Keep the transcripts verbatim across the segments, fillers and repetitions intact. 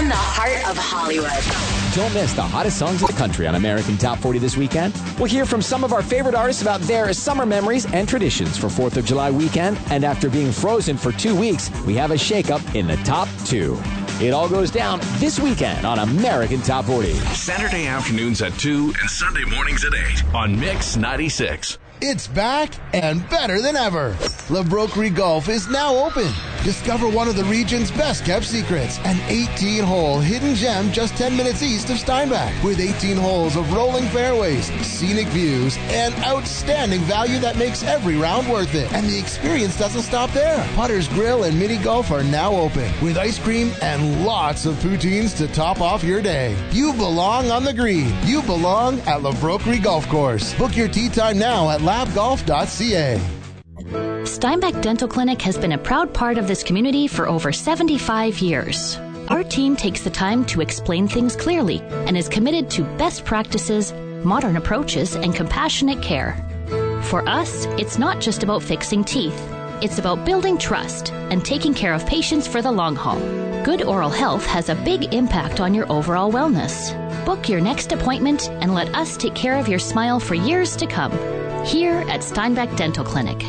from the heart of Hollywood. Don't miss the hottest songs of the country on American Top forty this weekend. We'll hear from some of our favorite artists about their summer memories and traditions for fourth of July weekend. And after being frozen for two weeks, we have a shakeup in the top two. It all goes down this weekend on American Top forty. Saturday afternoons at two and Sunday mornings at eight on Mix ninety-six. It's back and better than ever. La Broquerie Golf is now open. Discover one of the region's best-kept secrets, an eighteen-hole hidden gem just ten minutes east of Steinbach, with eighteen holes of rolling fairways, scenic views, and outstanding value that makes every round worth it. And the experience doesn't stop there. Putter's Grill and Mini Golf are now open, with ice cream and lots of poutines to top off your day. You belong on the green. You belong at La Broquerie Golf Course. Book your tee time now at lab golf dot c a. Steinbach Dental Clinic has been a proud part of this community for over seventy-five years. Our team takes the time to explain things clearly and is committed to best practices, modern approaches, and compassionate care. For us, it's not just about fixing teeth. It's about building trust and taking care of patients for the long haul. Good oral health has a big impact on your overall wellness. Book your next appointment and let us take care of your smile for years to come. Here at Steinbach Dental Clinic.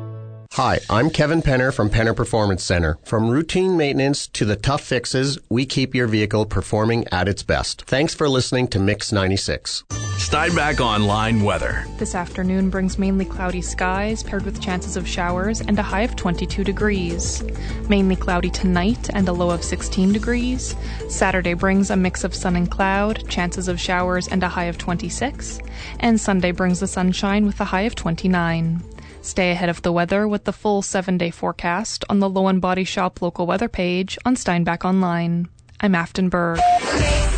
Hi, I'm Kevin Penner from Penner Performance Center. From routine maintenance to the tough fixes, we keep your vehicle performing at its best. Thanks for listening to Mix ninety-six. Steinbach Online weather. This afternoon brings mainly cloudy skies paired with chances of showers and a high of twenty-two degrees. Mainly cloudy tonight and a low of sixteen degrees. Saturday brings a mix of sun and cloud, chances of showers and a high of twenty-six. And Sunday brings the sunshine with a high of twenty-nine. Stay ahead of the weather with the full seven-day forecast on the Low and Body Shop local weather page on Steinbach Online. I'm Afton Berg.